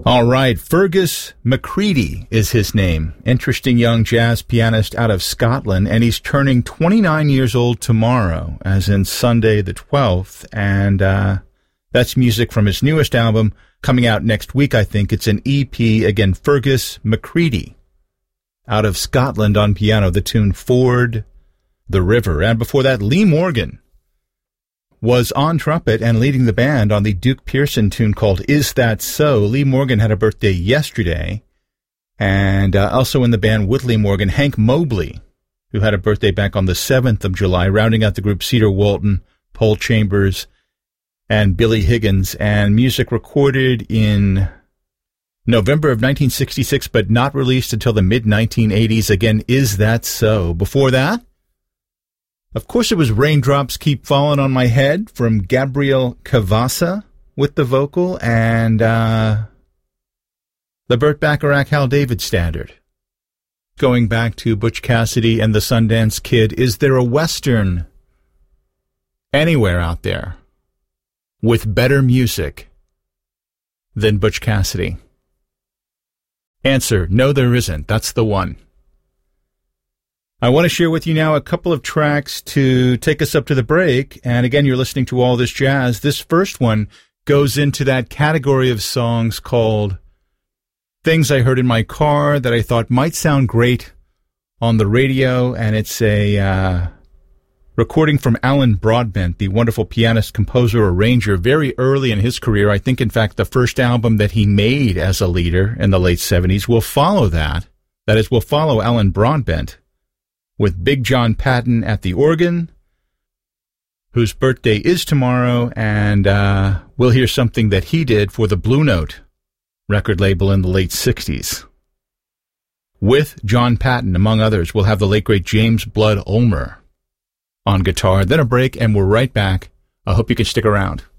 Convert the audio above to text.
All right, Fergus McCready is his name. Interesting young jazz pianist out of Scotland, and he's turning 29 years old tomorrow, as in Sunday the 12th, and that's music from his newest album, coming out next week, I think. It's an EP, again, Fergus McCready, out of Scotland on piano, the tune Ford the River. And before that, Lee Morgan was on trumpet and leading the band on the Duke Pearson tune called Is That So? Lee Morgan had a birthday yesterday, and also in the band with Lee Morgan, Hank Mobley, who had a birthday back on the 7th of July, rounding out the group Cedar Walton, Paul Chambers, and Billy Higgins, and music recorded in November of 1966, but not released until the mid-1980s. Again, Is That So? Before that, of course, it was Raindrops Keep Falling on My Head from Gabriel Cavassa with the vocal, and the Burt Bacharach Hal David standard. Going back to Butch Cassidy and the Sundance Kid, is there a Western anywhere out there with better music than Butch Cassidy? Answer, no there isn't. That's the one. I want to share with you now a couple of tracks to take us up to the break. And again, you're listening to All This Jazz. This first one goes into that category of songs called Things I Heard in My Car that I thought might sound great on the radio. And it's a recording from Alan Broadbent, the wonderful pianist, composer, arranger, very early in his career. I think, in fact, the first album that he made as a leader in the late 70s will follow that. That is, will follow Alan Broadbent, with Big John Patton at the organ, whose birthday is tomorrow, and we'll hear something that he did for the Blue Note record label in the late 60s. With John Patton, among others, we'll have the late, great James Blood Ulmer on guitar, then a break, and we're right back. I hope you can stick around.